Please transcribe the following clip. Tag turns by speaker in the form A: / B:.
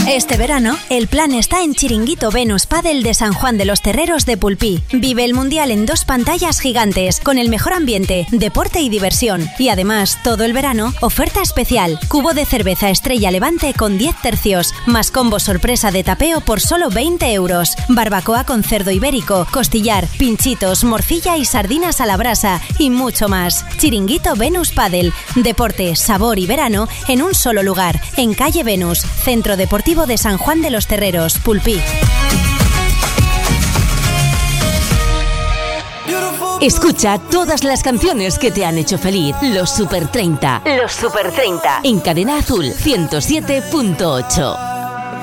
A: Este verano, el plan está en Chiringuito Venus Padel de San Juan de los Terreros de Pulpí. Vive el Mundial en 2 pantallas gigantes, con el mejor ambiente, deporte y diversión. Y además, todo el verano, oferta especial. Cubo de cerveza Estrella Levante con 10 tercios, más combo sorpresa de tapeo por solo 20 euros. Barbacoa con cerdo ibérico, costillar, pinchitos, morcilla y sardinas a la brasa, y mucho más. Chiringuito Venus Padel. Deporte, sabor y verano en un solo lugar. En calle Venus, Centro Deportivo de San Juan de los Terreros, Pulpí.
B: Escucha todas las canciones que te han hecho feliz. Los Super 30. Los Super 30. En Cadena Azul 107.8.